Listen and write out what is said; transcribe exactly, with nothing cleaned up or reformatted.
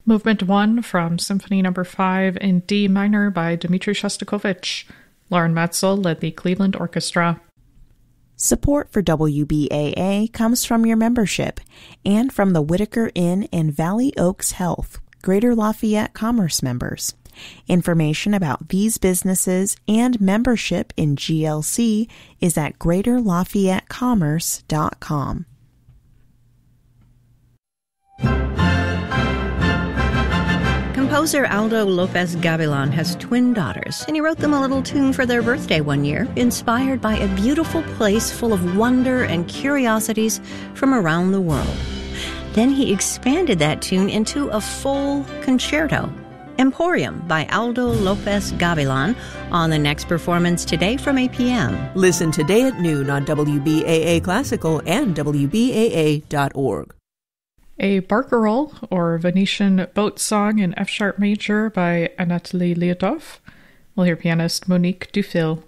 Movement one from Symphony Number five in D minor by Dmitri Shostakovich. Lauren Matzel led the Cleveland Orchestra. Support for W B A A comes from your membership and from the Whitaker Inn and Valley Oaks Health, Greater Lafayette Commerce members. Information about these businesses and membership in G L C is at greater lafayette commerce dot com. Composer Aldo Lopez Gavilan has twin daughters, and he wrote them a little tune for their birthday one year, inspired by a beautiful place full of wonder and curiosities from around the world. Then he expanded that tune into a full concerto. Emporium by Aldo Lopez Gavilan on the next performance today from eight p.m. Listen today at noon on W B A A Classical and W B A A dot org. A Barcarolle, or Venetian Boat Song in F-sharp major by Anatoly Lyudov. We'll hear pianist Monique Dufil.